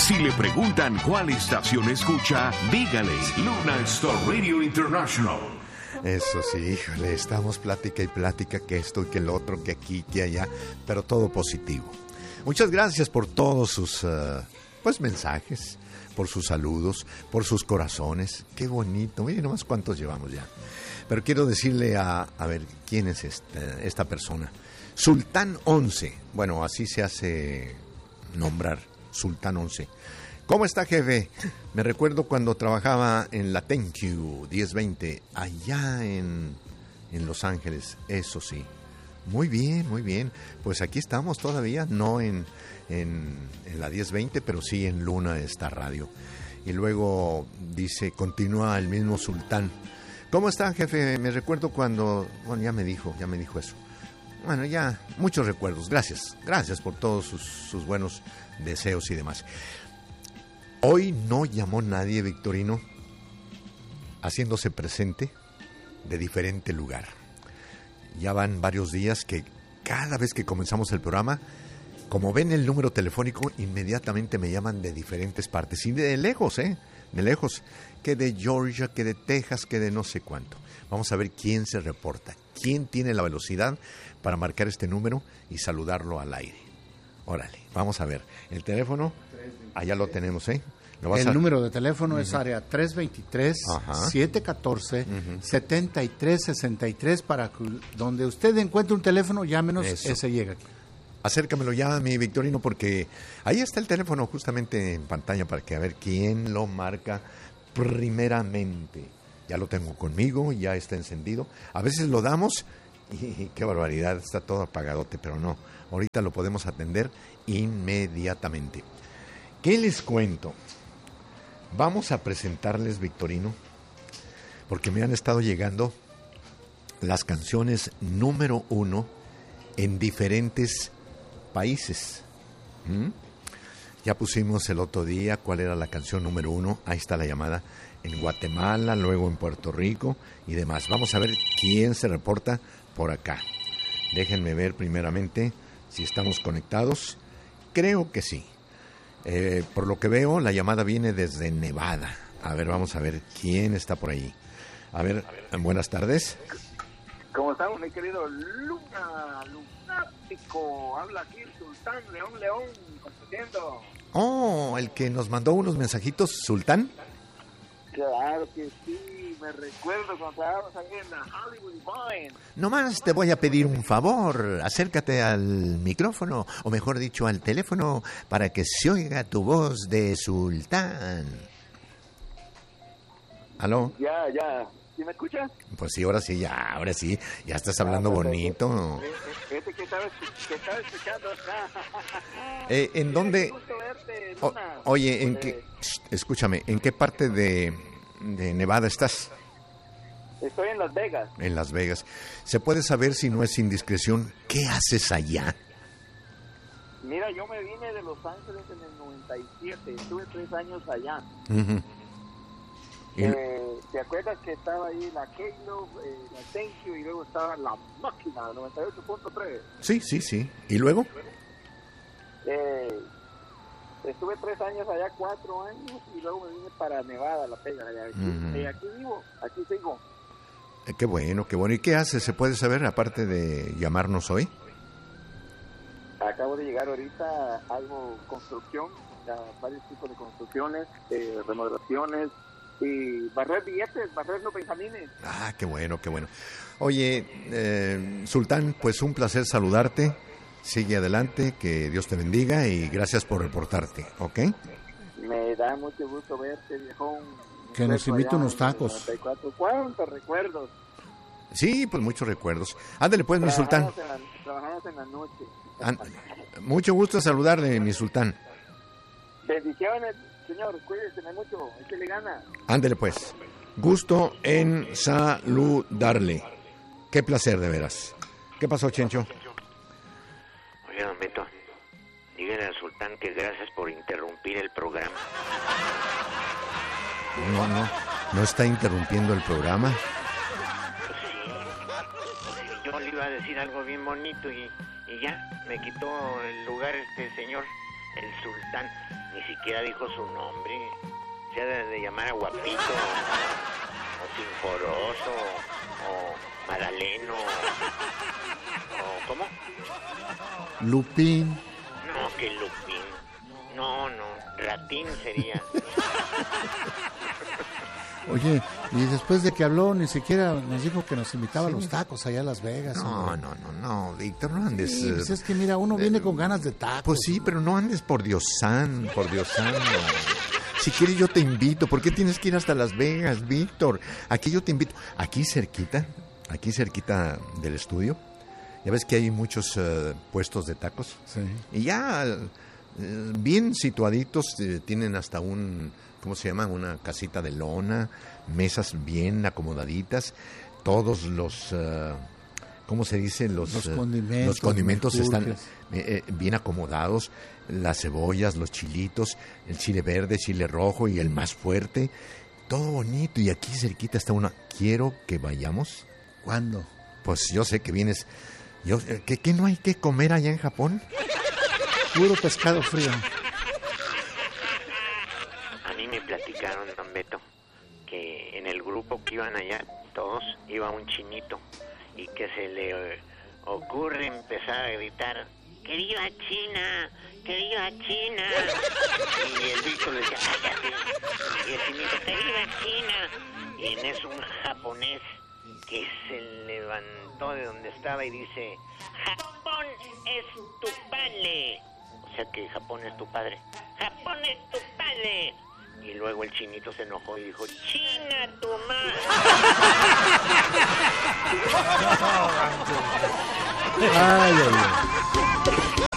Si le preguntan cuál estación escucha, dígale Luna Star Radio International. Eso sí, híjole, estamos plática y plática, que esto y que el otro, que aquí, que allá, pero todo positivo. Muchas gracias por todos sus mensajes, por sus saludos, por sus corazones. Qué bonito, miren nomás cuántos llevamos ya. Pero quiero decirle a ver, ¿quién es esta persona? Sultán 11, bueno, así se hace nombrar, Sultán 11. ¿Cómo está, jefe? Me recuerdo cuando trabajaba en la Thank You 1020, allá en Los Ángeles, eso sí. Muy bien, muy bien. Pues aquí estamos todavía, no en la 1020, pero sí en Luna Star Radio. Y luego dice, continúa el mismo Sultán. ¿Cómo está, jefe? Me recuerdo cuando... Bueno, ya me dijo eso. Bueno, ya, muchos recuerdos. Gracias por todos sus buenos deseos y demás. Hoy no llamó nadie, Victorino, haciéndose presente de diferente lugar. Ya van varios días que cada vez que comenzamos el programa, como ven el número telefónico, inmediatamente me llaman de diferentes partes. Y de lejos, de lejos. Que de Georgia, que de Texas, que de no sé cuánto. Vamos a ver quién se reporta, quién tiene la velocidad para marcar este número y saludarlo al aire. Órale, vamos a ver. El teléfono, allá lo tenemos, El número de teléfono es área 323-714-7363 para que donde usted encuentre un teléfono, llámenos, ese llega aquí. Acércamelo ya, mi Victorino, porque ahí está el teléfono justamente en pantalla para que a ver quién lo marca primeramente. Ya lo tengo conmigo, ya está encendido. A veces lo damos y qué barbaridad, está todo apagadote, pero no. Ahorita lo podemos atender inmediatamente. ¿Qué les cuento? Vamos a presentarles, Victorino, porque me han estado llegando las canciones número 1 en diferentes países. Ya pusimos el otro día cuál era la canción número 1, ahí está la llamada, en Guatemala, luego en Puerto Rico y demás. Vamos a ver quién se reporta por acá. Déjenme ver primeramente si estamos conectados. Creo que sí. Por lo que veo, la llamada viene desde Nevada. A ver, vamos a ver quién está por ahí. A ver, buenas tardes. ¿Cómo estamos, mi querido lunático? Habla aquí el Sultán León, compartiendo. Oh, el que nos mandó unos mensajitos, Sultán. Claro que sí, me recuerdo cuando estábamos aquí en la Hollywood Vine. Nomás te voy a pedir un favor, acércate al micrófono, o mejor dicho, al teléfono, para que se oiga tu voz de Sultán. ¿Aló? Ya. ¿Sí me escuchas? Pues sí, ahora sí, ya estás hablando bonito. Ese que estaba escuchando. ¿En dónde? Gusto verte, Oye, escúchame, ¿en qué parte de Nevada estás? Estoy en Las Vegas. En Las Vegas. ¿Se puede saber, si no es indiscreción, qué haces allá? Mira, yo me vine de Los Ángeles en el 97, estuve 3 años allá. Uh-huh. ¿Te acuerdas que estaba ahí la K-Love, la Thank You y luego estaba la Máquina 98.3? Sí. ¿Y luego? Estuve 3 años allá, 4 años, y luego me vine para Nevada, La Pega. Y aquí vivo, aquí sigo. Qué bueno. ¿Y qué haces? ¿Se puede saber, aparte de llamarnos hoy? Acabo de llegar ahorita, hago construcción, varios tipos de construcciones, remodelaciones, y barrer billetes, barrer los benjamines. Ah, qué bueno. Oye, Sultán, pues un placer saludarte. Sigue adelante, que Dios te bendiga y gracias por reportarte, ¿ok? Me da mucho gusto verte, viejón. Que nos invite unos tacos. 94. ¿Cuántos recuerdos? Sí, pues muchos recuerdos. Ándale pues, mi Sultán. Trabajamos en la noche. Mucho gusto saludarle, mi Sultán. Bendiciones, señor, cuídese mucho, échale gana. Ándale pues. Gusto en saludarle. Qué placer, de veras. ¿Qué pasó, Chencho? Oye, don Beto, dígale al Sultán que gracias por interrumpir el programa. No está interrumpiendo el programa. Pues sí, yo le iba a decir algo bien bonito y ya, me quitó el lugar señor, el Sultán. Ni siquiera dijo su nombre. Se ha de llamar a Guapito, o Sinforoso, o Madaleno, o ¿cómo? Lupín. No, que Lupín. No, Ratín sería. Oye, y después de que habló, ni siquiera nos dijo que nos invitaba a los tacos allá a Las Vegas. No, Víctor, no andes... Sí, pues es que mira, uno viene con ganas de tacos. Pues sí, pero no andes por Dios santo. Si quieres yo te invito. ¿Por qué tienes que ir hasta Las Vegas, Víctor? Aquí yo te invito. Aquí cerquita del estudio. Ya ves que hay muchos puestos de tacos. Sí. Y ya bien situaditos, tienen hasta ¿cómo se llama? Una casita de lona, mesas bien acomodaditas, todos los, ¿cómo se dice? Los condimentos están bien acomodados, las cebollas, los chilitos, el chile verde, chile rojo y el más fuerte, todo bonito. Y aquí cerquita está quiero que vayamos. ¿Cuándo? Pues yo sé que vienes. ¿Qué no hay que comer allá en Japón? Puro pescado frío. A mí me platicaron, don Beto, que en el grupo que iban allá, todos, iba un chinito y que se le ocurre empezar a gritar: ¡Que viva China! ¡Que viva China! Y el Víctor le decía: ¡cállate! Y el chinito: ¡Que viva China! Y en eso un japonés que se levantó de donde estaba y dice: ¡Japón es tu padre! O sea que Japón es tu padre. ¡Japón es tu padre! Y luego el chinito se enojó y dijo: ¡China tu madre! Ay.